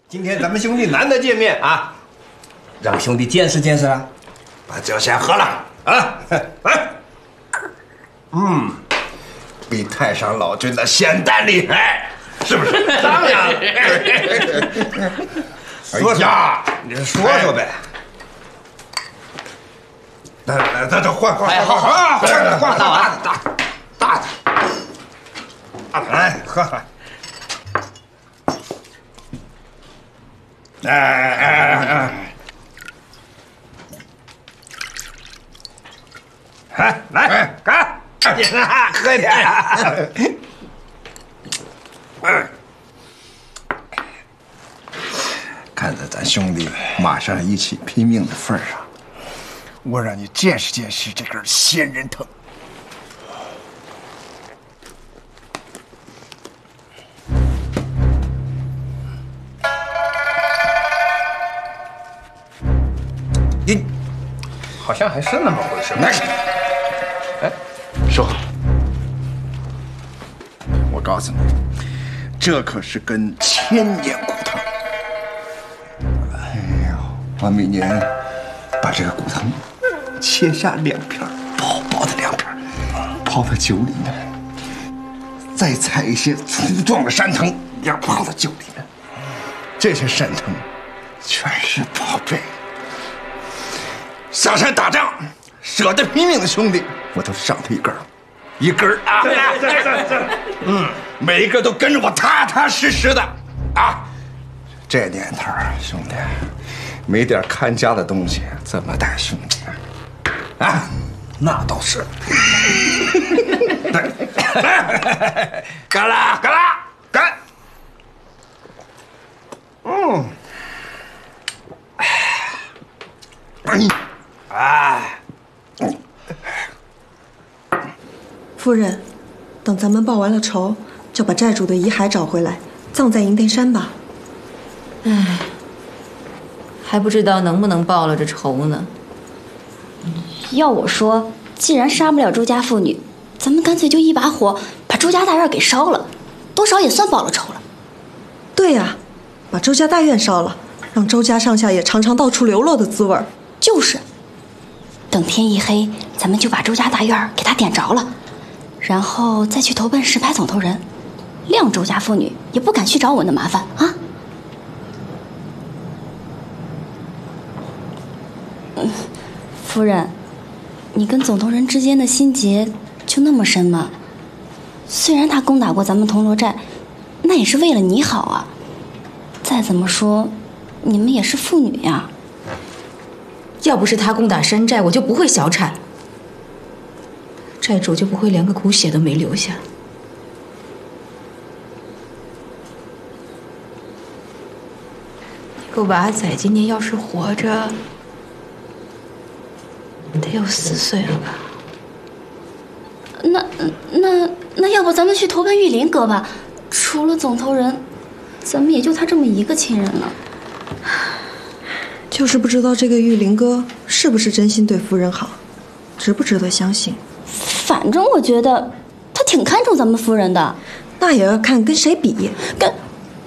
今天咱们兄弟难得见面啊，让兄弟见识见识啊！把酒先喝了啊！来，比太上老君的仙丹厉害，是不是？当然。说呀，你说说呗。来，咱换，大的，来喝。哎，来，干！喝一点。看在咱兄弟马上一起拼命的份上，我让你见识见识这根仙人藤。好像还是那么回事。那是，哎，说好。我告诉你，这可是根千年古藤。哎呦，我每年把这个古藤切下2片，薄薄的2片，泡到酒里面，再采一些粗壮的山藤，也泡到酒里面。这些山藤全是宝贝。上山打仗，舍得拼命的兄弟，我都赏他一根啊！每一个都跟着我踏踏实实的啊！这年头，兄弟，没点看家的东西怎么带兄弟啊？那倒是。干啦，干！ 夫人，等咱们报完了仇，就把债主的遗骸找回来，葬在银殿山吧。 唉，还不知道能不能报了这仇呢。 要我说，既然杀不了周家妇女，咱们干脆就一把火把周家大院给烧了，多少也算报了仇了。 对呀，把周家大院烧了，让周家上下也尝尝到处流落的滋味。 就是，等天一黑，咱们就把周家大院给他点着了，然后再去投奔石牌总头人，谅周家妇女也不敢去找我那麻烦啊。夫人，你跟总头人之间的心结就那么深吗？虽然他攻打过咱们铜锣寨，那也是为了你好啊。再怎么说，你们也是父女呀。 要不是他攻打山寨，我就不会小产，债主就不会连个骨血都没留下。那个娃仔今年要是活着，得有4岁了吧？ 那要不咱们去投奔玉林阁吧？除了总头人，咱们也就他这么一个亲人了。 就是不知道这个玉林哥是不是真心对夫人好，值不值得相信？ 反正我觉得他挺看重咱们夫人的。 那也要看跟谁比。 跟